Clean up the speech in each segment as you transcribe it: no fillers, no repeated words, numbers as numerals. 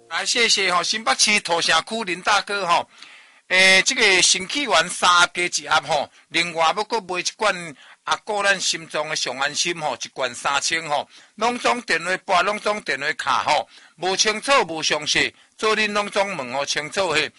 来，谢谢吼，新北市土城区林大哥吼，这个新起源3加一盒吼，另外要搁买一罐阿顾咱心脏的上安心吼，一罐3000吼，拢总电话拨，拢总电话卡吼，无清楚无详细，做恁拢总问吼清楚嘿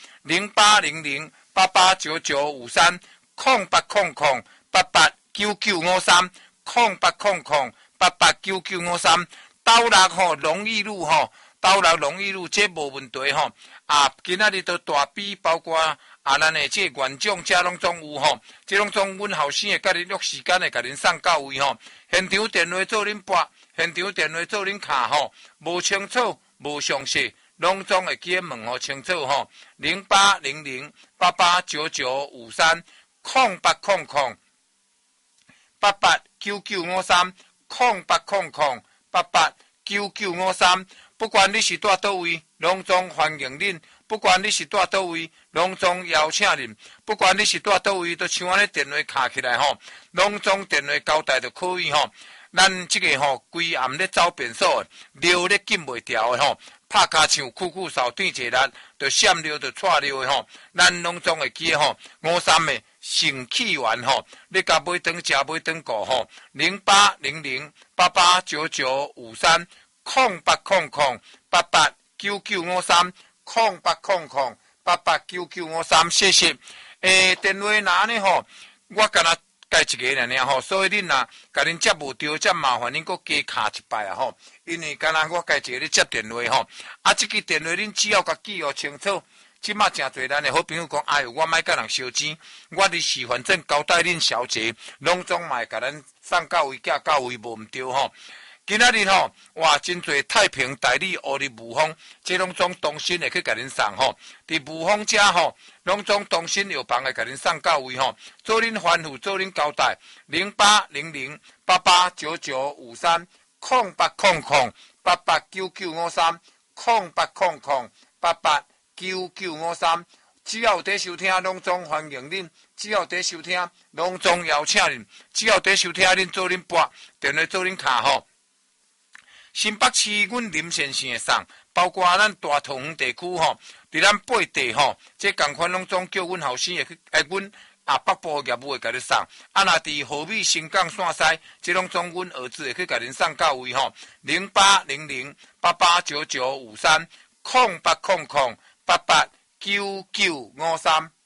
，0800889953，0800889953，斗六吼龙义路吼。斗六龙义路这无问题吼，今仔日都大比，包括咱的这园长遮拢总有吼，这拢总阮后生会甲恁约时间会甲恁送到位吼。现场电话做恁拨，现场电话做恁卡吼，无清楚无详细，拢总会记问吼清楚吼。0800889953，0800889953。不管你是住倒位，拢总欢迎恁；不管你是住倒位，拢总邀请恁；不管你是住倒位，都像安尼电话卡起来吼，拢总电话交代就可以吼。咱这个吼，规暗咧走便所，尿咧禁袂掉的吼，拍卡像酷酷扫地一力，就闪尿就错尿的吼，咱拢总会记吼。53的盛气源吼，你甲买顿食买顿过吼，0800889953，0800889953，谢谢。电话拿呢吼，我敢若改一个尔吼，所以恁若甲恁接无到，遮麻烦恁搁加卡一摆啊吼，因为敢若我改一个咧接电话吼，这个电话恁只要甲记号清楚。即马诚侪咱的好朋友讲，哎哟，我莫甲人烧钱，我的是反正交代恁小姐，拢总嘛会甲咱送到位、寄到位，无毋对吼。今仔日吼，哇，真侪太平代理乌日无风，这拢总当心会去甲恁送吼。伫无风遮吼，拢总当心有帮会甲恁送到位吼。做恁吩咐，做恁交代，0800889953，0800889953，只要有在收听，拢总欢迎恁；只要有在收听，拢总邀请恁；只要有在收听，恁做恁拨，电话做恁卡吼。新北市阮林先生的送，包括咱大同园地区吼，伫咱八地吼，这共款拢总叫阮后生会去，阮北部业务会甲你送。若伫河美新港线西，这拢总阮儿子会去甲恁送到位吼。0800889953，0800889953。